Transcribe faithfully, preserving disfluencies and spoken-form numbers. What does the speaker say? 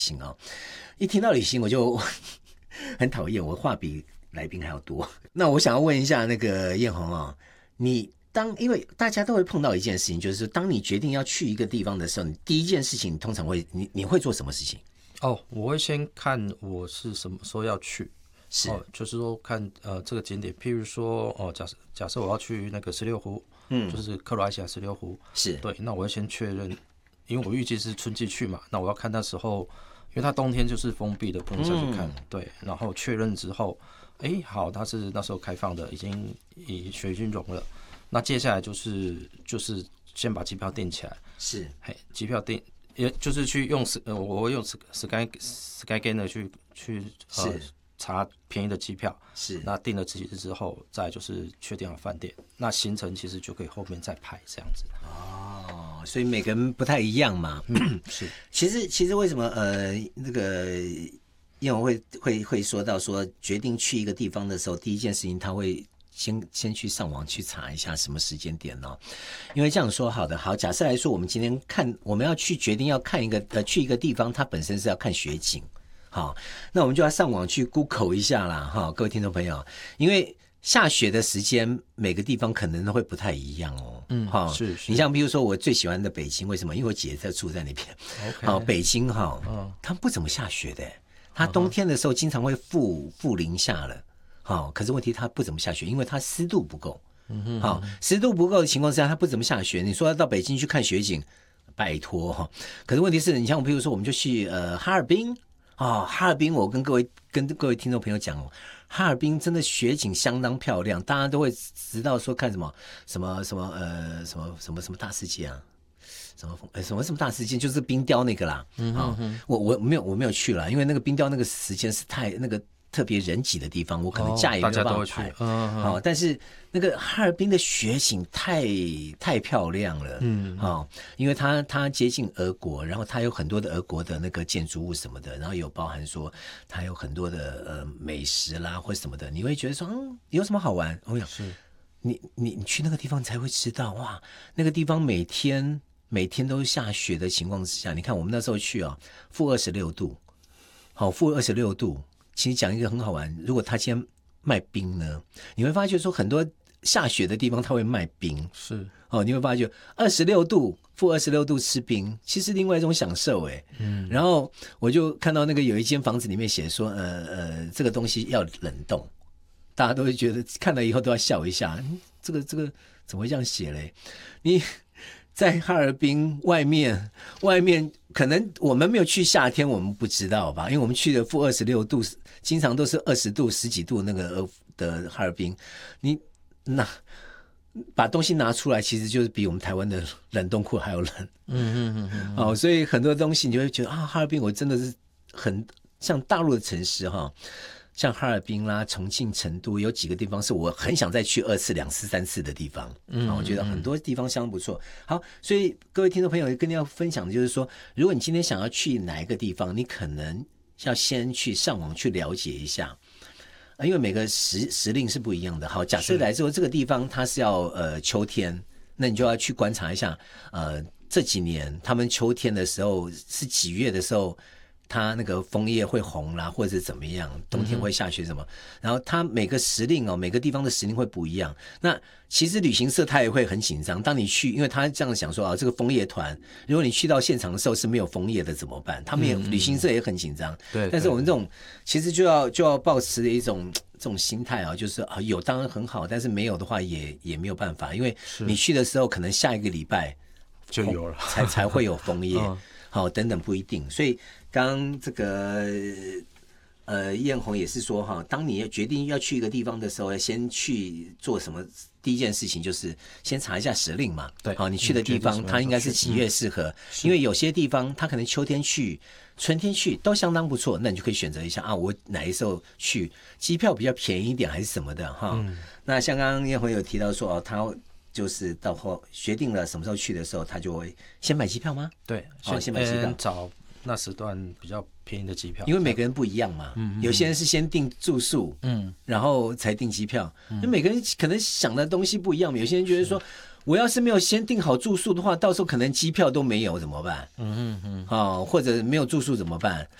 行哦，一听到旅行我就很讨厌，我话比来宾还要多。那我想要问一下那个艳红啊、哦，你当因为大家都会碰到一件事情，就是当你决定要去一个地方的时候，你第一件事情你通常会你你会做什么事情？ 哦，我会先看我是什么时候要去， 是， 哦，就是说看呃这个景点，譬如说哦，假设假设我要去那个十六湖，嗯，就是克罗埃西亚十六湖， 是对，那我会先确认，因为我预计是春季去嘛，那我要看那时候，因为它冬天就是封闭的，不能下去看，嗯、对，然后确认之后，哎，好，它是那时候开放的，已经已水已经融了，那接下来就是就是先把机票订起来， 是， 嘿，机票订。也就是去用呃，我会用 Sky Skygainer 去去呃查便宜的机票， 是那订了几日之后，再就是确定好饭店，那行程其实就可以后面再排这样子。 哦，所以每个人不太一样嘛。 嗯，是。 其实其实为什么呃那个因为我会会会说到说决定去一个地方的时候，第一件事情他会。先先去上网去查一下什么时间点呢、哦？因为这样说好的，好，假设来说，我们今天看我们要去决定要看一个呃去一个地方，它本身是要看雪景，好，那我们就要上网去 Google 一下啦，哈，各位听众朋友，因为下雪的时间每个地方可能都会不太一样哦， 嗯， 哈， 是是。 你像比如说我最喜欢的北京，为什么？因为我姐在住在那边， OK， 好，北京哈，嗯，它不怎么下雪的，它冬天的时候经常会负负零下了。好、哦，可是问题它不怎么下雪，因为它湿度不够。嗯哼，好、哦，湿度不够的情况之下，它不怎么下雪。你说要到北京去看雪景，拜托哈、哦。可是问题是你像比如说，我们就去呃哈尔滨啊、哦，哈尔滨，我跟各位跟各位听众朋友讲哦，哈尔滨真的雪景相当漂亮，大家都会知道说看什么什么什么呃什么什么什么大世界啊。什么什么什么大事件，就是冰雕那个啦。嗯哼哼、哦，我我没有我没有去了，因为那个冰雕那个时间是太那个。特别人挤的地方，我可能假也没有办法排。嗯，好、哦，但是那个哈尔滨的雪景太太漂亮了。嗯，哦，因为它它接近俄国，然后它有很多的俄国的那个建筑物什么的，然后有包含说它有很多的呃美食啦或什么的，你会觉得说嗯有什么好玩？我想是你你你去那个地方才会知道哇，那个地方每天每天都下雪的情况之下，你看我们那时候去啊，负二十六度，好、哦，负二十六度。其实讲一个很好玩，如果他今天卖冰呢，你会发觉说很多下雪的地方他会卖冰， 是哦，你会发觉二十六度负二十六度吃冰，其实另外一种享受哎。嗯，然后我就看到那个有一间房子里面写说，呃呃，这个东西要冷冻，大家都会觉得看了以后都要笑一下，嗯、这个这个怎么会这样写嘞？你在哈尔滨外面，外面可能我们没有去夏天，我们不知道吧？因为我们去的负二十六度，经常都是二十度、十几度那个的哈尔滨，你拿把东西拿出来，其实就是比我们台湾的冷冻库还要冷。嗯嗯嗯嗯。哦，所以很多东西你就会觉得啊，哈尔滨我真的是很像大陆的城市哈。像哈尔滨啦、重庆、成都，有几个地方是我很想再去二次、两次、三次的地方。嗯，我觉得很多地方相当不错。好，所以各位听众朋友跟你要分享的就是说，如果你今天想要去哪一个地方，你可能要先去上网去了解一下，因为每个时时令是不一样的。好，假设来说这个地方它是要呃秋天，那你就要去观察一下，呃这几年他们秋天的时候是几月的时候。它那个枫叶会红啦，或者是怎么样，冬天会下雪什么，嗯、然后它每个时令哦，每个地方的时令会不一样。那其实旅行社他也会很紧张，当你去，因为他这样想说啊，这个枫叶团，如果你去到现场的时候是没有枫叶的怎么办？他们也、嗯、旅行社也很紧张。对，但是我们这种其实就要就要抱持一种这种心态啊，就是啊有当然很好，但是没有的话也也没有办法，因为你去的时候可能下一个礼拜就有了， 才才会有枫叶。嗯好，等等不一定，所以刚刚这个呃艳红也是说哈，当你决定要去一个地方的时候，要先去做什么？第一件事情就是先查一下时令嘛。对，好，你去的地方、嗯、它应该是几月适合、嗯？因为有些地方它可能秋天去、春天去都相当不错，那你就可以选择一下啊，我哪一时候去，机票比较便宜一点还是什么的哈、嗯。那像刚刚艳红有提到说哦，他。就是到后决定了什么时候去的时候，他就会先买机票吗？ 对， 哦、先买机票， 找那时段比较便宜的机票， 因为每个人不一样嘛。嗯，有些人是先订住宿，嗯，然后才订机票。那、嗯、每个人可能想的东西不一样，有些人觉得说， 我要是没有先订好住宿的话，到时候可能机票都没有怎么办？ 嗯嗯嗯， 哦，或者没有住宿怎么办？